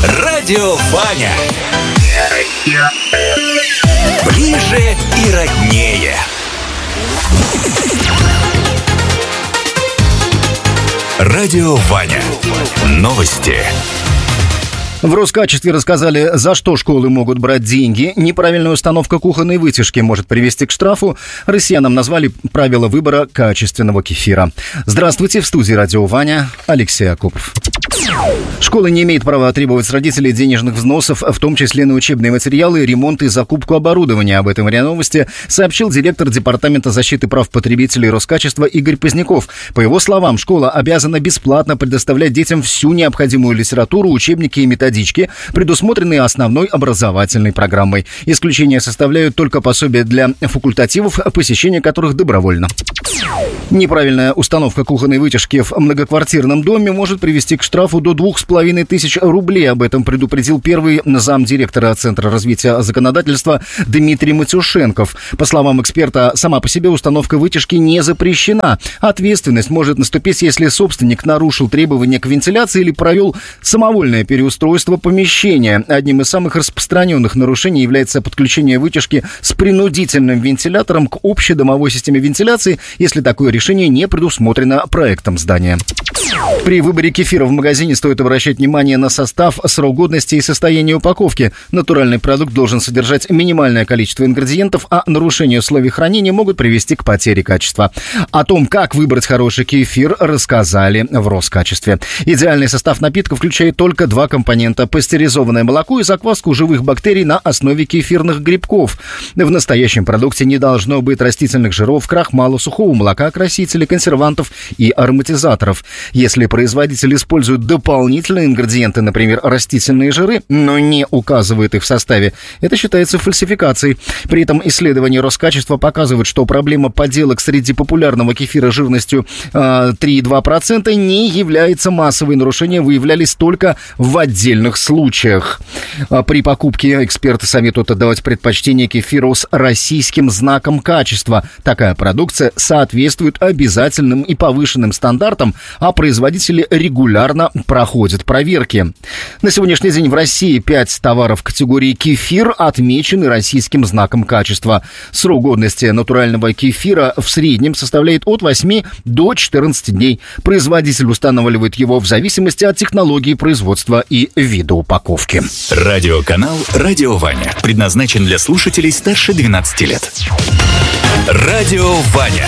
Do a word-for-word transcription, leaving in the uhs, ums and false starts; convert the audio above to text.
Радио Ваня. Ближе и роднее. Радио Ваня. Новости. В Роскачестве рассказали, за что школы могут брать деньги. Неправильная установка кухонной вытяжки может привести к штрафу. Россиянам назвали правила выбора качественного кефира. Здравствуйте, в студии Радио Ваня, Алексей Акопов. Школа не имеет права требовать с родителей денежных взносов, в том числе на учебные материалы, ремонт и закупку оборудования. Об этом в РИА Новости сообщил директор Департамента защиты прав потребителей Роскачества Игорь Поздняков. По его словам, школа обязана бесплатно предоставлять детям всю необходимую литературу, учебники и методички, предусмотренные основной образовательной программой. Исключения составляют только пособия для факультативов, посещение которых добровольно. Неправильная установка кухонной вытяжки в многоквартирном доме может привести к штрафу до двух с половиной тысяч рублей. Об этом предупредил первый замдиректора Центра развития законодательства Дмитрий Матюшенков. По словам эксперта, сама по себе установка вытяжки не запрещена. Ответственность может наступить, если собственник нарушил требования к вентиляции или провел самовольное переустройство помещения. Одним из самых распространенных нарушений является подключение вытяжки с принудительным вентилятором к общедомовой системе вентиляции, если такое решение не предусмотрено проектом здания. При выборе кефира в магазине стоит обращать внимание на состав, срок годности и состояние упаковки. Натуральный продукт должен содержать минимальное количество ингредиентов, а нарушения условий хранения могут привести к потере качества. О том, как выбрать хороший кефир, рассказали в Роскачестве. Идеальный состав напитка включает только два компонента – пастеризованное молоко и закваску живых бактерий на основе кефирных грибков. В настоящем продукте не должно быть растительных жиров, крахмала, сухого молока, красителей, консервантов и ароматизаторов. Если производитель использует дополнительные ингредиенты, например, растительные жиры, но не указывает их в составе, это считается фальсификацией. При этом исследования Роскачества показывают, что проблема подделок среди популярного кефира жирностью э, три и две десятых процента не является массовой. Нарушения выявлялись только в отдельных случаях. При покупке эксперты советуют отдавать предпочтение кефиру с российским знаком качества. Такая продукция соответствует обязательным и повышенным стандартам, а производители регулярно проходят проверки. На сегодняшний день в России пять товаров категории кефир отмечены российским знаком качества. Срок годности натурального кефира в среднем составляет от восьми до четырнадцати дней. Производитель устанавливает его в зависимости от технологии производства и вида упаковки. Радиоканал «Радио Ваня» предназначен для слушателей старше двенадцати лет. Радио Ваня.